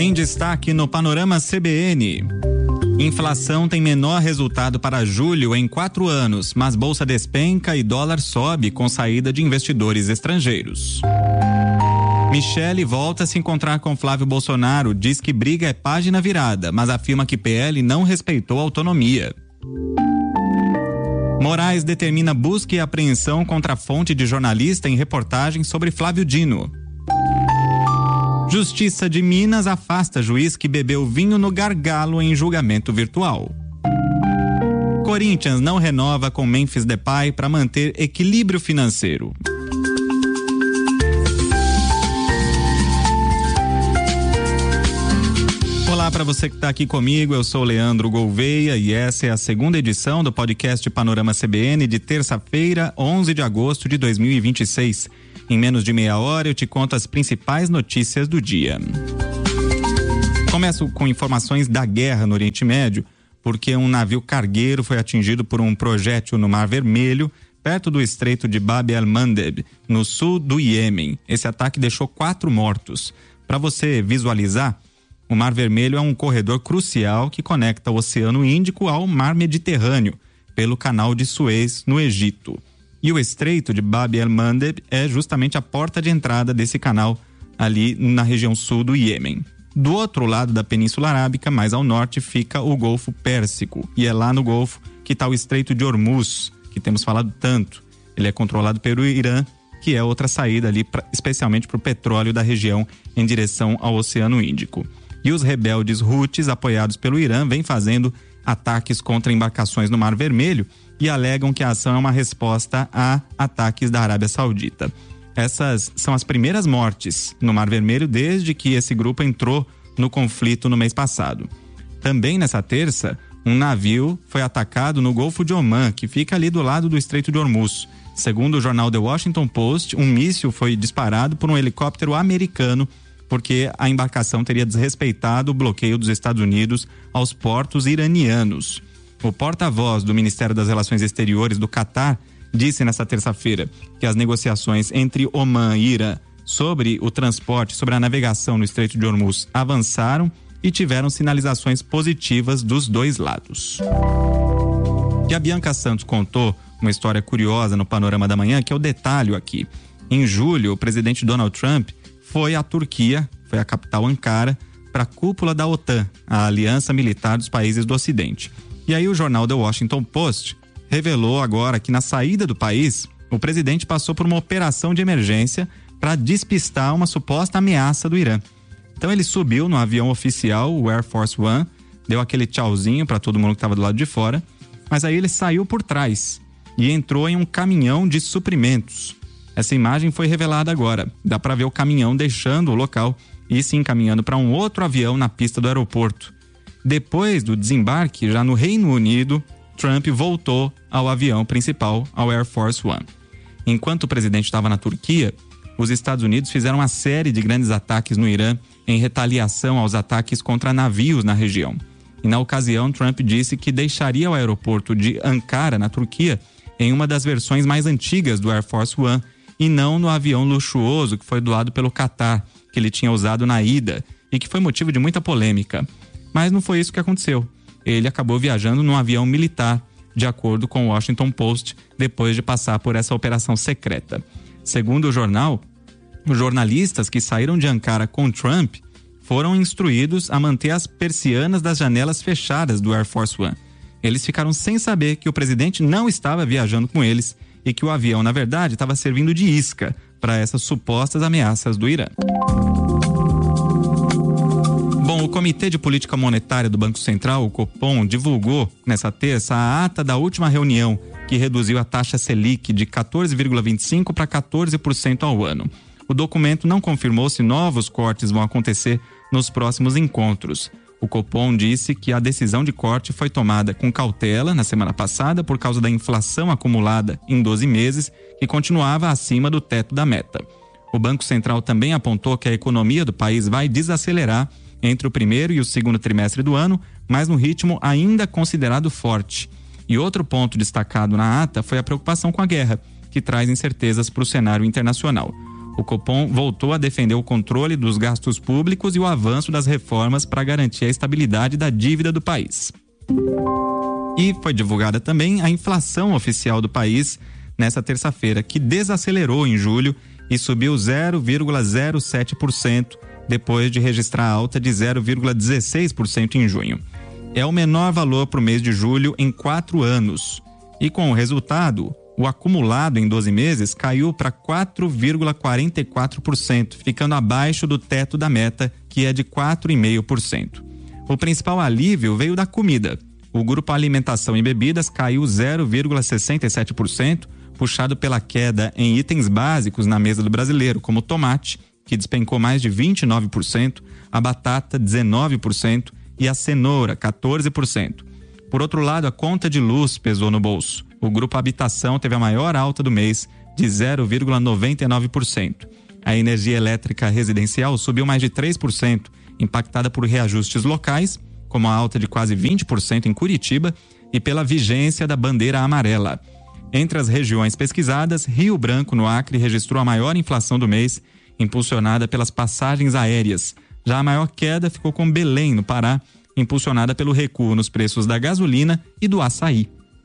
Em destaque no Panorama CBN. Inflação tem menor resultado para julho em 4 anos, mas bolsa despenca e dólar sobe com saída de investidores estrangeiros. Michele volta a se encontrar com Flávio Bolsonaro, diz que briga é página virada, mas afirma que PL não respeitou a autonomia. Moraes determina busca e apreensão contra a fonte de jornalista em reportagem sobre Flávio Dino. Justiça de Minas afasta juiz que bebeu vinho no gargalo em julgamento virtual. Corinthians não renova com Memphis Depay para manter equilíbrio financeiro. Olá para você que está aqui comigo, eu sou Leandro Gouveia e essa é a segunda edição do podcast Panorama CBN de terça-feira, 11 de agosto de 2026. Em menos de meia hora eu te conto as principais notícias do dia. Começo com informações da guerra no Oriente Médio, porque um navio cargueiro foi atingido por um projétil no Mar Vermelho, perto do estreito de Bab el-Mandeb, no sul do Iêmen. Esse ataque deixou 4 mortos. Para você visualizar, o Mar Vermelho é um corredor crucial que conecta o Oceano Índico ao Mar Mediterrâneo, pelo Canal de Suez, no Egito. E o estreito de Bab el-Mandeb é justamente a porta de entrada desse canal, ali na região sul do Iêmen. Do outro lado da Península Arábica, mais ao norte, fica o Golfo Pérsico. E é lá no Golfo que está o Estreito de Hormuz, que temos falado tanto. Ele é controlado pelo Irã, que é outra saída ali, especialmente para o petróleo da região em direção ao Oceano Índico. E os rebeldes Houthis, apoiados pelo Irã, vêm fazendo ataques contra embarcações no Mar Vermelho e alegam que a ação é uma resposta a ataques da Arábia Saudita. Essas são as primeiras mortes no Mar Vermelho desde que esse grupo entrou no conflito no mês passado. Também nessa terça, um navio foi atacado no Golfo de Omã, que fica ali do lado do Estreito de Hormuz. Segundo o jornal The Washington Post, um míssil foi disparado por um helicóptero americano porque a embarcação teria desrespeitado o bloqueio dos Estados Unidos aos portos iranianos. O porta-voz do Ministério das Relações Exteriores do Catar disse nesta terça-feira que as negociações entre Omã e Irã sobre o transporte, sobre a navegação no Estreito de Hormuz avançaram e tiveram sinalizações positivas dos dois lados. E a Bianca Santos contou uma história curiosa no Panorama da Manhã, que eu detalho aqui. Em julho, o presidente Donald Trump foi à Turquia, foi à capital Ankara, para a cúpula da OTAN, a aliança militar dos países do Ocidente. E aí o jornal The Washington Post revelou agora que na saída do país, o presidente passou por uma operação de emergência para despistar uma suposta ameaça do Irã. Então ele subiu no avião oficial, o Air Force One, deu aquele tchauzinho para todo mundo que estava do lado de fora, mas aí ele saiu por trás e entrou em um caminhão de suprimentos. Essa imagem foi revelada agora. Dá para ver o caminhão deixando o local e se encaminhando para um outro avião na pista do aeroporto. Depois do desembarque, já no Reino Unido, Trump voltou ao avião principal, ao Air Force One. Enquanto o presidente estava na Turquia, os Estados Unidos fizeram uma série de grandes ataques no Irã em retaliação aos ataques contra navios na região. E na ocasião, Trump disse que deixaria o aeroporto de Ankara, na Turquia, em uma das versões mais antigas do Air Force One e não no avião luxuoso que foi doado pelo Catar, que ele tinha usado na ida e que foi motivo de muita polêmica. Mas não foi isso que aconteceu. Ele acabou viajando num avião militar, de acordo com o Washington Post, depois de passar por essa operação secreta. Segundo o jornal, os jornalistas que saíram de Ankara com Trump foram instruídos a manter as persianas das janelas fechadas do Air Force One. Eles ficaram sem saber que o presidente não estava viajando com eles e que o avião, na verdade, estava servindo de isca para essas supostas ameaças do Irã. Bom, o Comitê de Política Monetária do Banco Central, o Copom, divulgou nessa terça a ata da última reunião que reduziu a taxa Selic de 14,25% para 14% ao ano. O documento não confirmou se novos cortes vão acontecer nos próximos encontros. O Copom disse que a decisão de corte foi tomada com cautela na semana passada por causa da inflação acumulada em 12 meses, que continuava acima do teto da meta. O Banco Central também apontou que a economia do país vai desacelerar entre o primeiro e o segundo trimestre do ano, mas no ritmo ainda considerado forte. E outro ponto destacado na ata foi a preocupação com a guerra, que traz incertezas para o cenário internacional. O Copom voltou a defender o controle dos gastos públicos e o avanço das reformas para garantir a estabilidade da dívida do país. E foi divulgada também a inflação oficial do país nessa terça-feira, que desacelerou em julho e subiu 0,07%, depois de registrar alta de 0,16% em junho. É o menor valor para o mês de julho em 4 anos. E com o resultado, o acumulado em 12 meses caiu para 4,44%, ficando abaixo do teto da meta, que é de 4,5%. O principal alívio veio da comida. O grupo Alimentação e Bebidas caiu 0,67%, puxado pela queda em itens básicos na mesa do brasileiro, como o tomate, que despencou mais de 29%, a batata 19% e a cenoura 14%. Por outro lado, a conta de luz pesou no bolso. O grupo Habitação teve a maior alta do mês, de 0,99%. A energia elétrica residencial subiu mais de 3%, impactada por reajustes locais, como a alta de quase 20% em Curitiba, e pela vigência da bandeira amarela. Entre as regiões pesquisadas, Rio Branco, no Acre, registrou a maior inflação do mês, impulsionada pelas passagens aéreas. Já a maior queda ficou com Belém, no Pará, impulsionada pelo recuo nos preços da gasolina e do açaí.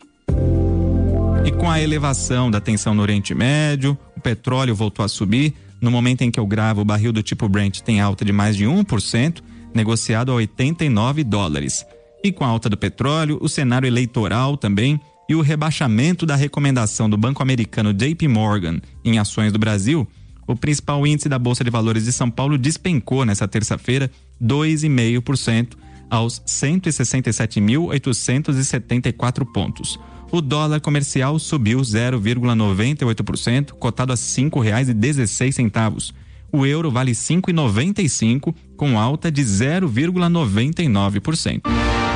E com a elevação da tensão no Oriente Médio, o petróleo voltou a subir. No momento em que eu gravo, o barril do tipo Brent tem alta de mais de 1%, negociado a $89. E com a alta do petróleo, o cenário eleitoral também e o rebaixamento da recomendação do banco americano JP Morgan em ações do Brasil, o principal índice da Bolsa de Valores de São Paulo despencou nessa terça-feira 2,5% aos 167.874 pontos. O dólar comercial subiu 0,98%, cotado a R$ 5,16. O euro vale R$ 5,95, com alta de 0,99%.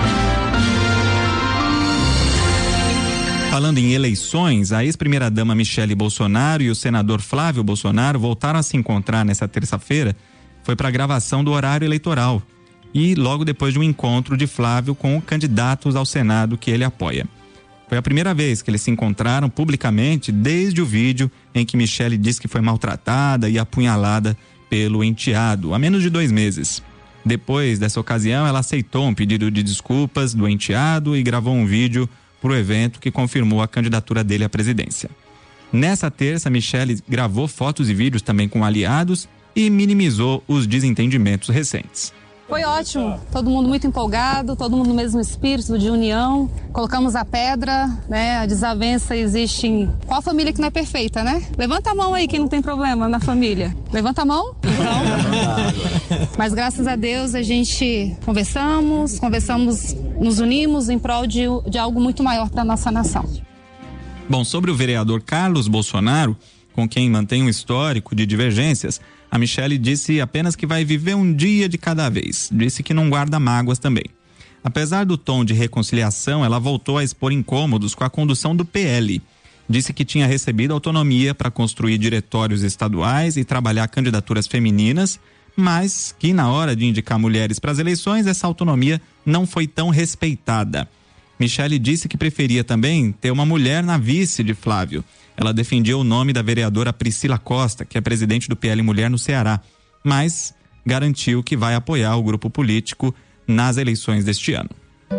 Falando em eleições, a ex-primeira-dama Michele Bolsonaro e o senador Flávio Bolsonaro voltaram a se encontrar nessa terça-feira. Foi para a gravação do horário eleitoral e logo depois de um encontro de Flávio com candidatos ao Senado que ele apoia. Foi a primeira vez que eles se encontraram publicamente desde o vídeo em que Michele disse que foi maltratada e apunhalada pelo enteado há menos de 2 meses. Depois dessa ocasião, ela aceitou um pedido de desculpas do enteado e gravou um vídeo para o evento que confirmou a candidatura dele à presidência. Nessa terça, Michele gravou fotos e vídeos também com aliados e minimizou os desentendimentos recentes. Foi ótimo, todo mundo muito empolgado, todo mundo no mesmo espírito de união. Colocamos a pedra, né? A desavença existe em qual família que não é perfeita, né? Levanta a mão aí quem não tem problema na família. Levanta a mão? Então. Mas graças a Deus a gente conversamos, nos unimos em prol de algo muito maior para a nossa nação. Bom, sobre o vereador Carlos Bolsonaro, com quem mantém um histórico de divergências, a Michele disse apenas que vai viver um dia de cada vez. Disse que não guarda mágoas também. Apesar do tom de reconciliação, ela voltou a expor incômodos com a condução do PL. Disse que tinha recebido autonomia para construir diretórios estaduais e trabalhar candidaturas femininas, mas que na hora de indicar mulheres para as eleições, essa autonomia não foi tão respeitada. Michele disse que preferia também ter uma mulher na vice de Flávio. Ela defendia o nome da vereadora Priscila Costa, que é presidente do PL Mulher no Ceará, mas garantiu que vai apoiar o grupo político nas eleições deste ano.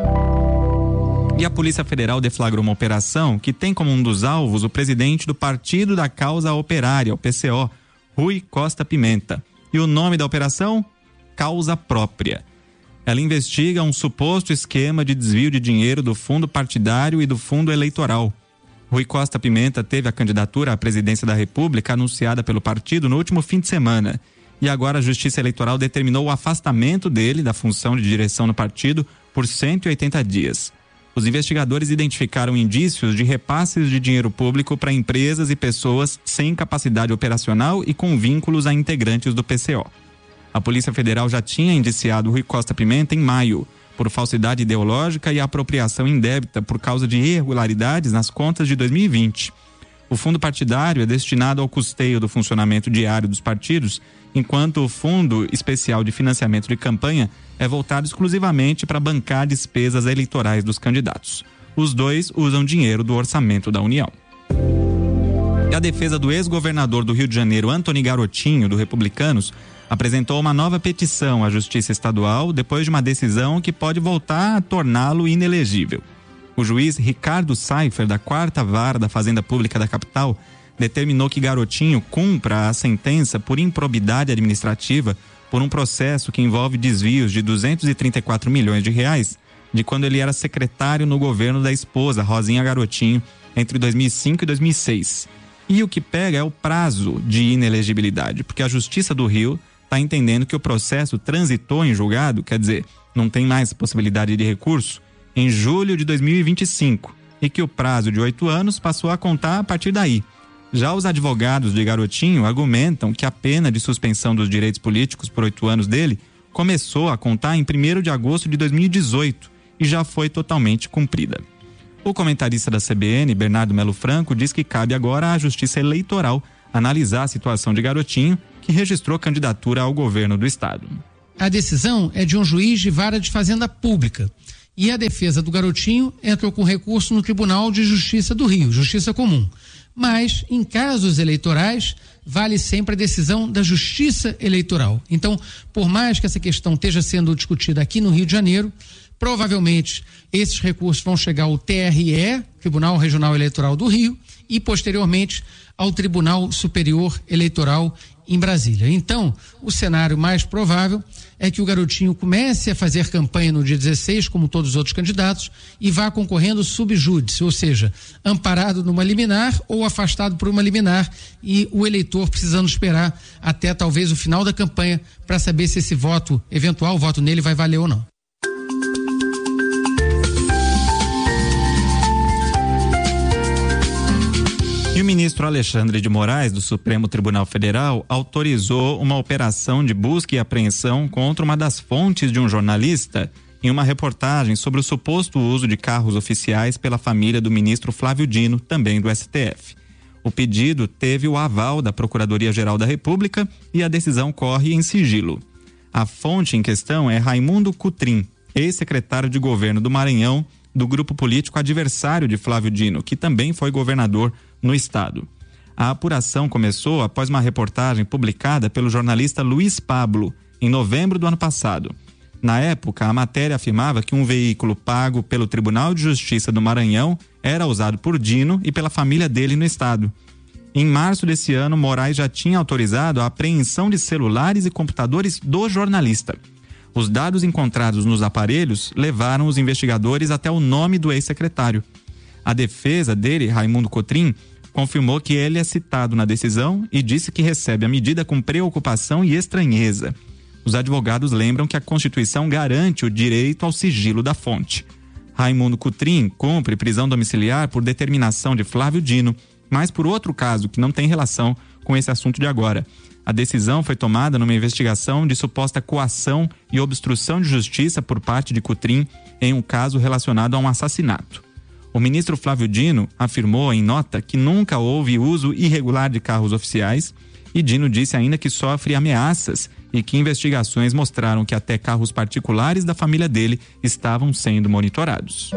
E a Polícia Federal deflagrou uma operação que tem como um dos alvos o presidente do Partido da Causa Operária, o PCO, Rui Costa Pimenta. E o nome da operação? Causa Própria. Ela investiga um suposto esquema de desvio de dinheiro do fundo partidário e do fundo eleitoral. Rui Costa Pimenta teve a candidatura à presidência da República anunciada pelo partido no último fim de semana. E agora a Justiça Eleitoral determinou o afastamento dele da função de direção no partido por 180 dias. Os investigadores identificaram indícios de repasses de dinheiro público para empresas e pessoas sem capacidade operacional e com vínculos a integrantes do PCO. A Polícia Federal já tinha indiciado Rui Costa Pimenta em maio, por falsidade ideológica e apropriação indébita por causa de irregularidades nas contas de 2020. O fundo partidário é destinado ao custeio do funcionamento diário dos partidos, enquanto o Fundo Especial de Financiamento de Campanha é voltado exclusivamente para bancar despesas eleitorais dos candidatos. Os dois usam dinheiro do orçamento da União. E a defesa do ex-governador do Rio de Janeiro, Antony Garotinho, do Republicanos, apresentou uma nova petição à Justiça Estadual depois de uma decisão que pode voltar a torná-lo inelegível. O juiz Ricardo Seifer, da 4ª Vara da Fazenda Pública da capital, determinou que Garotinho cumpra a sentença por improbidade administrativa por um processo que envolve desvios de 234 milhões de reais de quando ele era secretário no governo da esposa, Rosinha Garotinho, entre 2005 e 2006. E o que pega é o prazo de inelegibilidade, porque a Justiça do Rio está entendendo que o processo transitou em julgado, quer dizer, não tem mais possibilidade de recurso, em julho de 2025, e que o prazo de 8 anos passou a contar a partir daí. Já os advogados de Garotinho argumentam que a pena de suspensão dos direitos políticos por 8 anos dele começou a contar em 1º de agosto de 2018 e já foi totalmente cumprida. O comentarista da CBN, Bernardo Melo Franco, diz que cabe agora à Justiça Eleitoral analisar a situação de Garotinho, que registrou candidatura ao governo do estado. A decisão é de um juiz de vara de fazenda pública e a defesa do Garotinho entrou com recurso no Tribunal de Justiça do Rio, Justiça Comum. Mas, em casos eleitorais, vale sempre a decisão da Justiça Eleitoral. Então, por mais que essa questão esteja sendo discutida aqui no Rio de Janeiro, provavelmente esses recursos vão chegar ao TRE, Tribunal Regional Eleitoral do Rio, e posteriormente ao Tribunal Superior Eleitoral em Brasília. Então, o cenário mais provável é que o Garotinho comece a fazer campanha no dia 16, como todos os outros candidatos, e vá concorrendo sub judice, ou seja, amparado numa liminar ou afastado por uma liminar, e o eleitor precisando esperar até talvez o final da campanha para saber se esse voto, eventual voto nele, vai valer ou não. E o ministro Alexandre de Moraes, do Supremo Tribunal Federal, autorizou uma operação de busca e apreensão contra uma das fontes de um jornalista em uma reportagem sobre o suposto uso de carros oficiais pela família do ministro Flávio Dino, também do STF. O pedido teve o aval da Procuradoria-Geral da República e a decisão corre em sigilo. A fonte em questão é Raimundo Cotrim, ex-secretário de governo do Maranhão, do grupo político adversário de Flávio Dino, que também foi governador no estado. A apuração começou após uma reportagem publicada pelo jornalista Luiz Pablo, em novembro do ano passado. Na época, a matéria afirmava que um veículo pago pelo Tribunal de Justiça do Maranhão era usado por Dino e pela família dele no estado. Em março desse ano, Moraes já tinha autorizado a apreensão de celulares e computadores do jornalista. Os dados encontrados nos aparelhos levaram os investigadores até o nome do ex-secretário. A defesa dele, Raimundo Cotrim, confirmou que ele é citado na decisão e disse que recebe a medida com preocupação e estranheza. Os advogados lembram que a Constituição garante o direito ao sigilo da fonte. Raimundo Cotrim cumpre prisão domiciliar por determinação de Flávio Dino, mas por outro caso que não tem relação com esse assunto de agora. A decisão foi tomada numa investigação de suposta coação e obstrução de justiça por parte de Cotrim em um caso relacionado a um assassinato. O ministro Flávio Dino afirmou em nota que nunca houve uso irregular de carros oficiais e Dino disse ainda que sofre ameaças e que investigações mostraram que até carros particulares da família dele estavam sendo monitorados.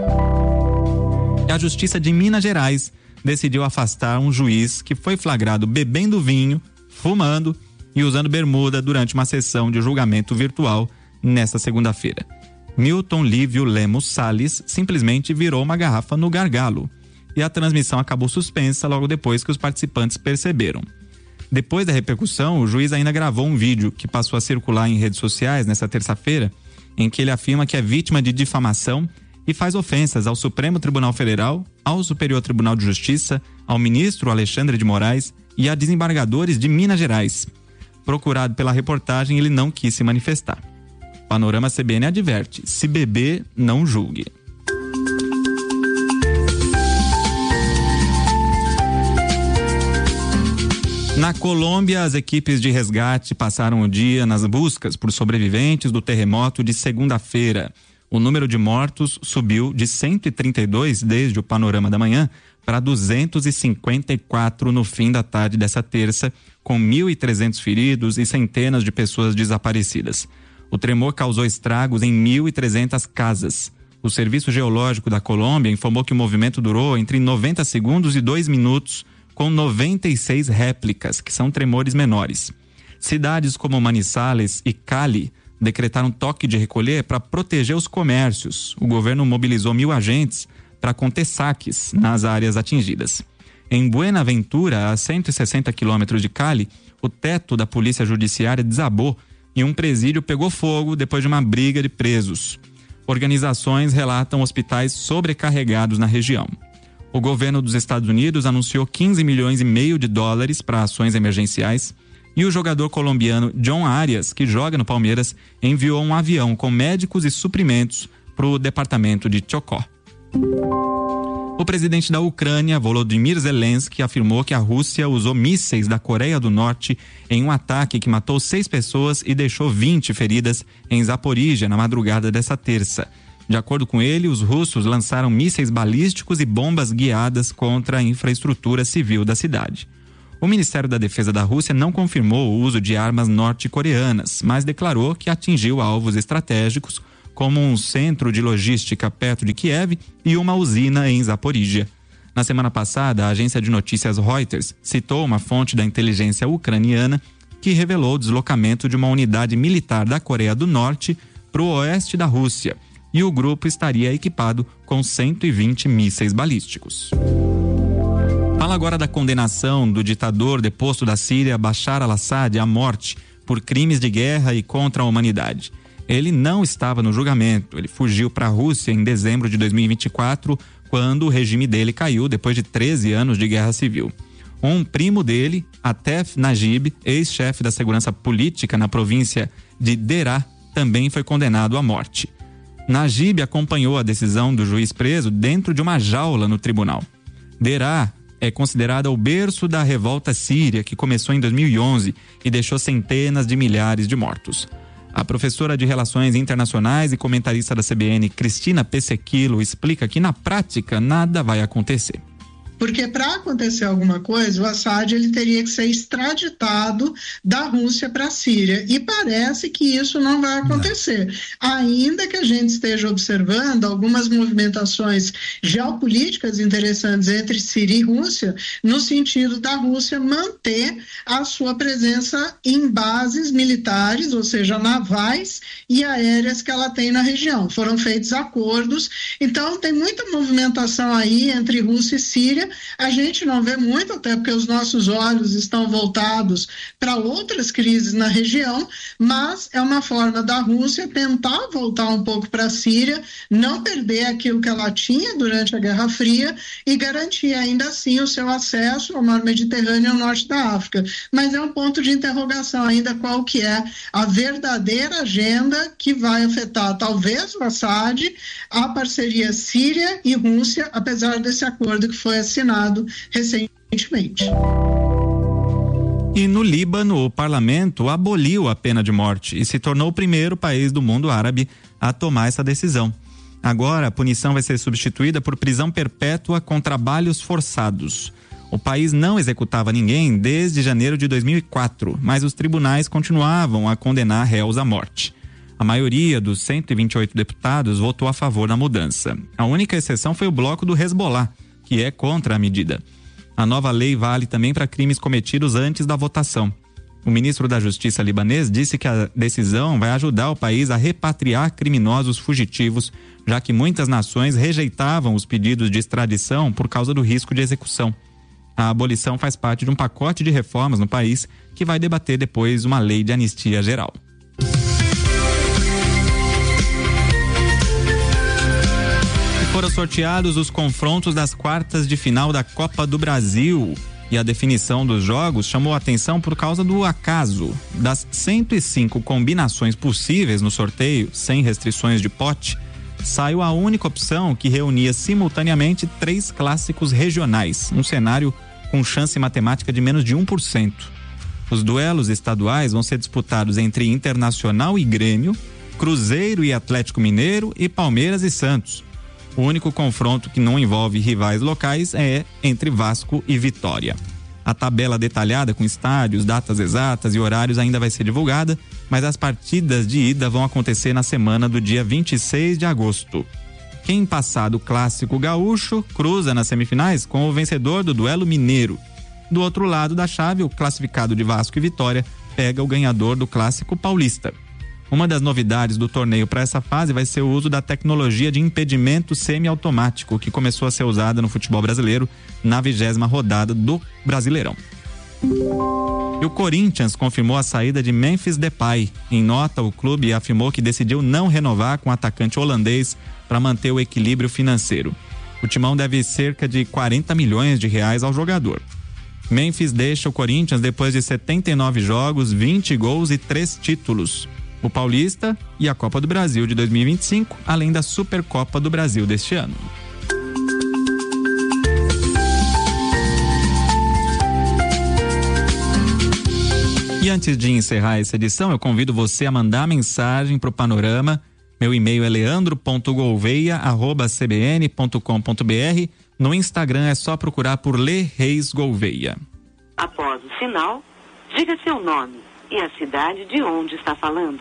E a Justiça de Minas Gerais decidiu afastar um juiz que foi flagrado bebendo vinho, fumando e usando bermuda durante uma sessão de julgamento virtual nesta segunda-feira. Milton Lívio Lemos Salles simplesmente virou uma garrafa no gargalo e a transmissão acabou suspensa logo depois que os participantes perceberam. Depois da repercussão, o juiz ainda gravou um vídeo que passou a circular em redes sociais nesta terça-feira, em que ele afirma que é vítima de difamação e faz ofensas ao Supremo Tribunal Federal, ao Superior Tribunal de Justiça, ao ministro Alexandre de Moraes e a desembargadores de Minas Gerais. Procurado pela reportagem, ele não quis se manifestar. Panorama CBN adverte: se beber, não julgue. Na Colômbia, as equipes de resgate passaram o dia nas buscas por sobreviventes do terremoto de segunda-feira. O número de mortos subiu de 132 desde o Panorama da Manhã para 254 no fim da tarde dessa terça, com 1.300 feridos e centenas de pessoas desaparecidas. O tremor causou estragos em 1.300 casas. O Serviço Geológico da Colômbia informou que o movimento durou entre 90 segundos e 2 minutos, com 96 réplicas, que são tremores menores. Cidades como Manizales e Cali decretaram toque de recolher para proteger os comércios. O governo mobilizou 1.000 agentes para conter saques nas áreas atingidas. Em Buenaventura, a 160 quilômetros de Cali, o teto da polícia judiciária desabou e um presídio pegou fogo depois de uma briga de presos. Organizações relatam hospitais sobrecarregados na região. O governo dos Estados Unidos anunciou 15 milhões e meio de dólares para ações emergenciais e o jogador colombiano John Arias, que joga no Palmeiras, enviou um avião com médicos e suprimentos para o departamento de Chocó. O presidente da Ucrânia, Volodymyr Zelensky, afirmou que a Rússia usou mísseis da Coreia do Norte em um ataque que matou 6 pessoas e deixou 20 feridas em Zaporíjia na madrugada dessa terça. De acordo com ele, os russos lançaram mísseis balísticos e bombas guiadas contra a infraestrutura civil da cidade. O Ministério da Defesa da Rússia não confirmou o uso de armas norte-coreanas, mas declarou que atingiu alvos estratégicos, como um centro de logística perto de Kiev e uma usina em Zaporíjia. Na semana passada, a agência de notícias Reuters citou uma fonte da inteligência ucraniana que revelou o deslocamento de uma unidade militar da Coreia do Norte para o oeste da Rússia, e o grupo estaria equipado com 120 mísseis balísticos. Fala agora da condenação do ditador deposto da Síria, Bashar al-Assad, à morte por crimes de guerra e contra a humanidade. Ele não estava no julgamento, ele fugiu para a Rússia em dezembro de 2024, quando o regime dele caiu depois de 13 anos de guerra civil. Um primo dele, Atef Najib, ex-chefe da segurança política na província de Derá, também foi condenado à morte. Najib acompanhou a decisão do juiz preso dentro de uma jaula no tribunal. Derá é considerada o berço da revolta síria, que começou em 2011 e deixou centenas de milhares de mortos. A professora de Relações Internacionais e comentarista da CBN, Cristina Pesequilo, explica que na prática nada vai acontecer. Porque para acontecer alguma coisa, o Assad ele teria que ser extraditado da Rússia para a Síria. E parece que isso não vai acontecer. Ainda que a gente esteja observando algumas movimentações geopolíticas interessantes entre Síria e Rússia, no sentido da Rússia manter a sua presença em bases militares, ou seja, navais e aéreas que ela tem na região. Foram feitos acordos. Então, tem muita movimentação aí entre Rússia e Síria. A gente não vê muito, até porque os nossos olhos estão voltados para outras crises na região, mas é uma forma da Rússia tentar voltar um pouco para a Síria, não perder aquilo que ela tinha durante a Guerra Fria e garantir ainda assim o seu acesso ao mar Mediterrâneo e ao norte da África. Mas é um ponto de interrogação ainda qual que é a verdadeira agenda que vai afetar talvez o Assad, a parceria Síria e Rússia, apesar desse acordo que foi assinado recentemente. E no Líbano, o parlamento aboliu a pena de morte e se tornou o primeiro país do mundo árabe a tomar essa decisão. Agora, a punição vai ser substituída por prisão perpétua com trabalhos forçados. O país não executava ninguém desde janeiro de 2004, mas os tribunais continuavam a condenar réus à morte. A maioria dos 128 deputados votou a favor da mudança. A única exceção foi o bloco do Hezbollah, que é contra a medida. A nova lei vale também para crimes cometidos antes da votação. O ministro da Justiça libanês disse que a decisão vai ajudar o país a repatriar criminosos fugitivos, já que muitas nações rejeitavam os pedidos de extradição por causa do risco de execução. A abolição faz parte de um pacote de reformas no país que vai debater depois uma lei de anistia geral. Foram sorteados os confrontos das quartas de final da Copa do Brasil e a definição dos jogos chamou a atenção por causa do acaso. Das 105 combinações possíveis no sorteio, sem restrições de pote, saiu a única opção que reunia simultaneamente 3 clássicos regionais, um cenário com chance matemática de menos de 1%. Os duelos estaduais vão ser disputados entre Internacional e Grêmio, Cruzeiro e Atlético Mineiro e Palmeiras e Santos. O único confronto que não envolve rivais locais é entre Vasco e Vitória. A tabela detalhada com estádios, datas exatas e horários ainda vai ser divulgada, mas as partidas de ida vão acontecer na semana do dia 26 de agosto. Quem passar do clássico gaúcho cruza nas semifinais com o vencedor do duelo mineiro. Do outro lado da chave, o classificado de Vasco e Vitória pega o ganhador do Clássico Paulista. Uma das novidades do torneio para essa fase vai ser o uso da tecnologia de impedimento semiautomático, que começou a ser usada no futebol brasileiro na 20ª rodada do Brasileirão. E o Corinthians confirmou a saída de Memphis Depay. Em nota, o clube afirmou que decidiu não renovar com o atacante holandês para manter o equilíbrio financeiro. O timão deve cerca de 40 milhões de reais ao jogador. Memphis deixa o Corinthians depois de 79 jogos, 20 gols e 3 títulos. O Paulista e a Copa do Brasil de 2025, além da Supercopa do Brasil deste ano. E antes de encerrar essa edição, eu convido você a mandar mensagem para o Panorama. Meu e-mail é leandro.gouveia@cbn.com.br. No Instagram é só procurar por Lê Reis Gouveia. Após o sinal, diga seu nome e a cidade de onde está falando.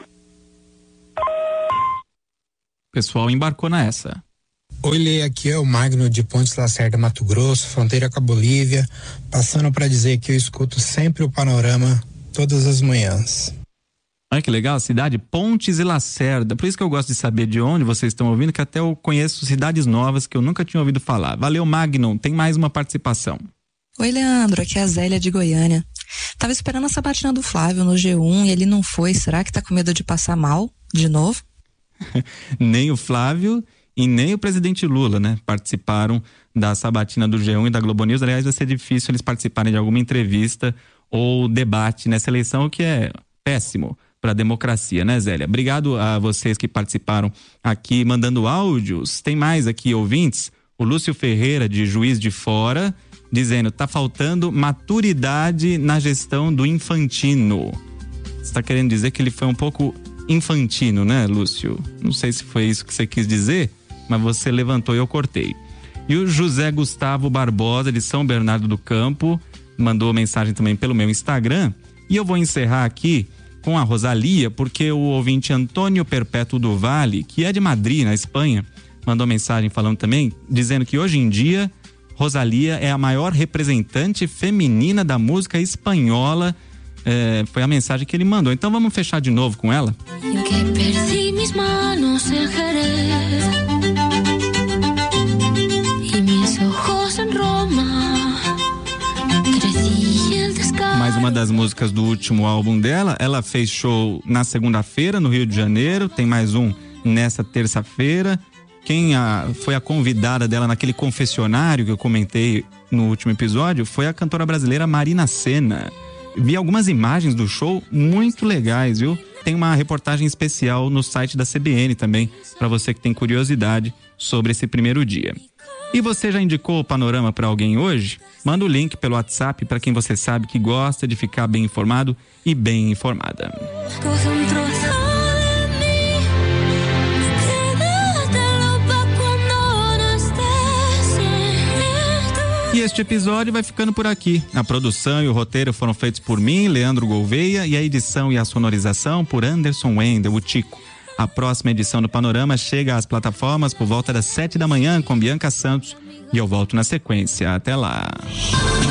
O pessoal embarcou nessa. Oi, Lê, aqui é o Magno de Pontes Lacerda, Mato Grosso, fronteira com a Bolívia, passando para dizer que eu escuto sempre o Panorama todas as manhãs. Olha que legal, cidade Pontes e Lacerda. Por isso que eu gosto de saber de onde vocês estão ouvindo, que até eu conheço cidades novas que eu nunca tinha ouvido falar. Valeu, Magno. Tem mais uma participação. Oi, Leandro. Aqui é a Zélia de Goiânia. Tava esperando a sabatina do Flávio no G1 e ele não foi. Será que tá com medo de passar mal de novo? Nem o Flávio e nem o presidente Lula, né? Participaram da sabatina do G1 e da Globo News. Aliás, vai ser difícil eles participarem de alguma entrevista ou debate nessa eleição, o que é péssimo para a democracia, né, Zélia? Obrigado a vocês que participaram aqui mandando áudios. Tem mais aqui ouvintes. O Lúcio Ferreira, de Juiz de Fora, dizendo: tá faltando maturidade na gestão do Infantino. Você está querendo dizer que ele foi um pouco infantino, né, Lúcio? Não sei se foi isso que você quis dizer, mas você levantou e eu cortei. E o José Gustavo Barbosa, de São Bernardo do Campo, mandou mensagem também pelo meu Instagram. E eu vou encerrar aqui com a Rosalia, porque o ouvinte Antônio Perpétuo do Vale, que é de Madrid, na Espanha, mandou mensagem falando também, dizendo que hoje em dia Rosalia é a maior representante feminina da música espanhola. Foi a mensagem que ele mandou. Então vamos fechar de novo com ela. Mais uma das músicas do último álbum dela. Ela fez show na segunda-feira no Rio de Janeiro, tem mais um nessa terça-feira. Quem foi a convidada dela naquele confessionário que eu comentei no último episódio foi a cantora brasileira Marina Sena. Vi algumas imagens do show muito legais, viu? Tem uma reportagem especial no site da CBN também, para você que tem curiosidade sobre esse primeiro dia. E você já indicou o Panorama para alguém hoje? Manda o link pelo WhatsApp para quem você sabe que gosta de ficar bem informado e bem informada. E este episódio vai ficando por aqui. A produção e o roteiro foram feitos por mim, Leandro Gouveia, e a edição e a sonorização por Anderson Wendel, o Tico. A próxima edição do Panorama chega às plataformas por volta das 7 da manhã com Bianca Santos e eu volto na sequência. Até lá.